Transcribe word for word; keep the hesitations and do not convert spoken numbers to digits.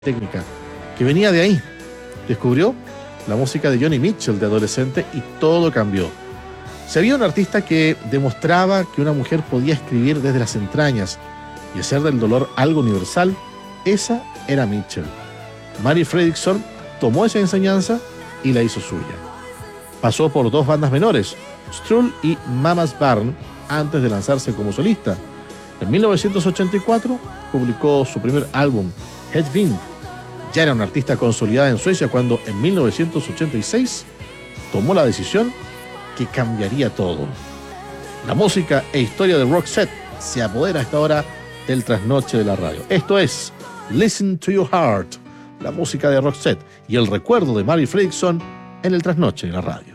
técnica, que venía de ahí. Descubrió la música de Joni Mitchell de adolescente y todo cambió. Si había un artista que demostraba que una mujer podía escribir desde las entrañas y hacer del dolor algo universal, esa era Mitchell. Mary Fredriksson tomó esa enseñanza y la hizo suya. Pasó por dos bandas menores, Strull y Mama's Barn, antes de lanzarse como solista. En mil novecientos ochenta y cuatro publicó su primer álbum, Hedvind. Ya era una artista consolidada en Suecia cuando en mil novecientos ochenta y seis tomó la decisión que cambiaría todo. La música e historia de Roxette se apodera a esta hora del trasnoche de la radio. Esto es Listen to Your Heart, la música de Roxette y el recuerdo de Mary Fredriksson en el trasnoche de la radio.